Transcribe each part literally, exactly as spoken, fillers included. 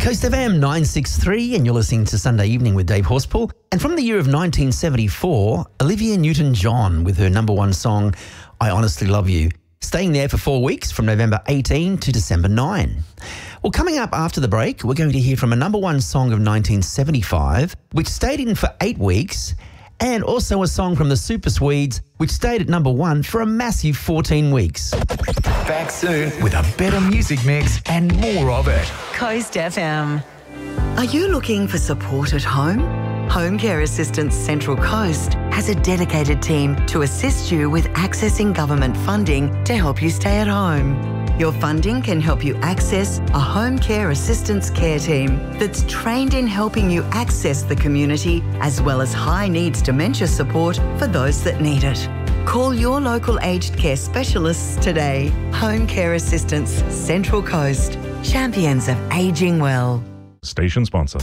Coast F M nine sixty-three, and you're listening to Sunday Evening with Dave Horspool. And from the year of nineteen seventy-four, Olivia Newton-John with her number one song, I Honestly Love You, staying there for four weeks from November eighteenth to December ninth. Well, coming up after the break, we're going to hear from a number one song of nineteen seventy-five, which stayed in for eight weeks, and also a song from the Super Swedes, which stayed at number one for a massive fourteen weeks. Back soon with a better music mix and more of it. Coast F M. Are you looking for support at home? Home Care Assistance Central Coast has a dedicated team to assist you with accessing government funding to help you stay at home. Your funding can help you access a home care assistance care team that's trained in helping you access the community as well as high needs dementia support for those that need it. Call your local aged care specialists today. Home Care Assistance Central Coast. Champions of ageing well. Station sponsor.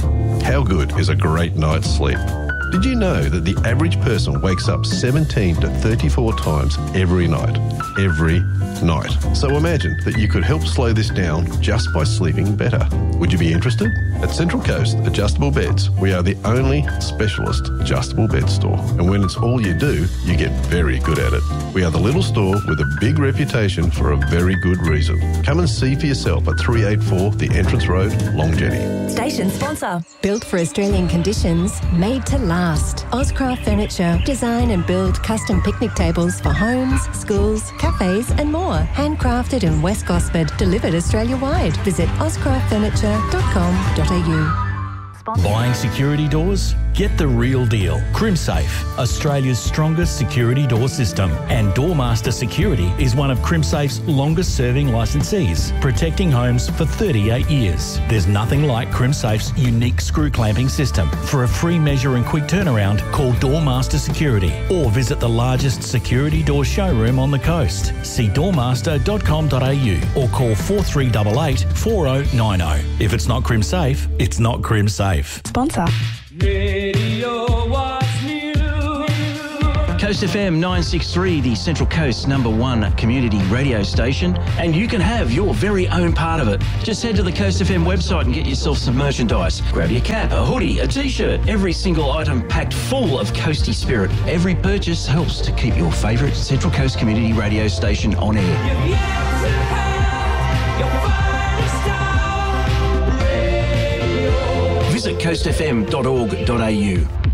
How good is a great night's sleep? Did you know that the average person wakes up seventeen to thirty-four times every night? Every night. So imagine that you could help slow this down just by sleeping better. Would you be interested? At Central Coast Adjustable Beds, we are the only specialist adjustable bed store. And when it's all you do, you get very good at it. We are the little store with a big reputation for a very good reason. Come and see for yourself at three eighty-four The Entrance Road, Longjenny. Station sponsor. Built for Australian conditions, made to last. Ozcraft Furniture. Design and build custom picnic tables for homes, schools, cafes and more. Handcrafted in West Gosford. Delivered Australia-wide. Visit ozcraft furniture dot com dot a u. Buying security doors? Get the real deal. CrimSafe, Australia's strongest security door system. And Doormaster Security is one of CrimSafe's longest serving licensees, protecting homes for thirty-eight years. There's nothing like CrimSafe's unique screw clamping system. For a free measure and quick turnaround, call Doormaster Security or visit the largest security door showroom on the coast. See doormaster dot com dot a u or call four three eight eight, four oh nine oh. If it's not CrimSafe, it's not CrimSafe. Sponsor. Radio What's New. Coast F M nine sixty-three, the Central Coast's number one community radio station, and you can have your very own part of it. Just head to the Coast F M website and get yourself some merchandise. Grab your cap, a hoodie, a t-shirt, every single item packed full of coasty spirit. Every purchase helps to keep your favourite Central Coast community radio station on air. Visit coast f m dot org dot a u.